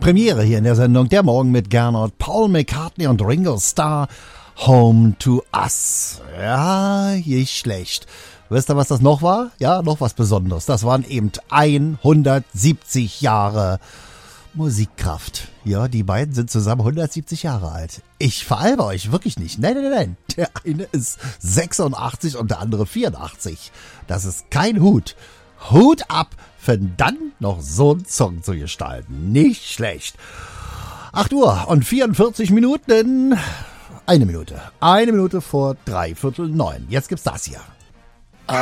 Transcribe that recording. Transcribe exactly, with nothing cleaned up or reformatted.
Premiere hier in der Sendung Der Morgen mit Gernot, Paul McCartney und Ringo Starr, Home to Us. Ja, nicht schlecht. Wisst ihr, was das noch war? Ja, noch was Besonderes. Das waren eben hundertsiebzig Jahre Musikkraft. Ja, die beiden sind zusammen hundertsiebzig Jahre alt. Ich veralber euch wirklich nicht. Nein, nein, nein. Der eine ist sechsundachtzig und der andere vierundachtzig. Das ist kein Hut. Hut ab, für dann noch so einen Song zu gestalten. Nicht schlecht. acht Uhr und vierundvierzig Minuten. Eine Minute. Eine Minute vor drei Viertel neun. Jetzt gibt's das hier.